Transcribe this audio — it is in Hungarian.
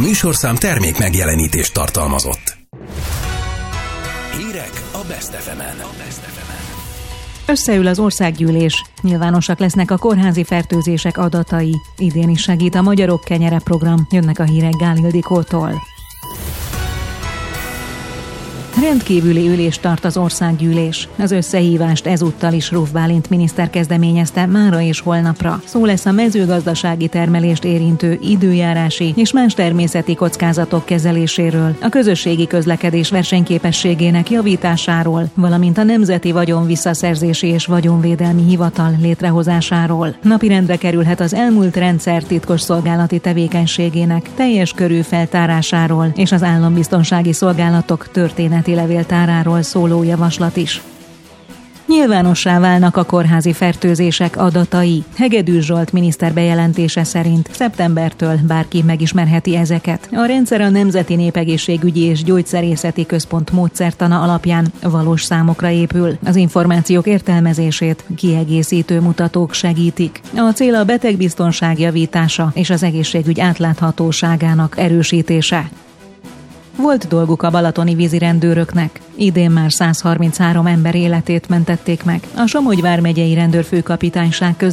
műsorszám termék megjelenítést tartalmazott. Hírek a Best FM-en. Összeül az országgyűlés, nyilvánosak lesznek a kórházi fertőzések adatai. Idén is segít a Magyarok Kenyere program, jönnek a hírek Gál Ildikótól. Rendkívüli ülést tart az országgyűlés. Az összehívást ezúttal is Róf Bálint miniszter kezdeményezte mára és holnapra. Szó lesz a mezőgazdasági termelést érintő időjárási és más természeti kockázatok kezeléséről, a közösségi közlekedés versenyképességének javításáról, valamint a Nemzeti Vagyon Visszaszerzési és Vagyonvédelmi Hivatal létrehozásáról. Napirendre kerülhet az elmúlt rendszer titkosszolgálati tevékenységének teljes körű feltárásáról és az állambiztonsági szolgálatok történeti levéltáráról szóló javaslat is. Nyilvánossá válnak a kórházi fertőzések adatai. Hegedűs Zsolt miniszter bejelentése szerint szeptembertől bárki megismerheti ezeket. A rendszer a Nemzeti Népegészségügyi és Gyógyszerészeti Központ módszertana alapján valós számokra épül. Az információk értelmezését kiegészítő mutatók segítik. A cél a betegbiztonság javítása és az egészségügy átláthatóságának erősítése. Volt dolguk a balatoni vízirendőröknek. Idén már 133 ember életét mentették meg. A Somogy vármegyei rendőrfőkapitányság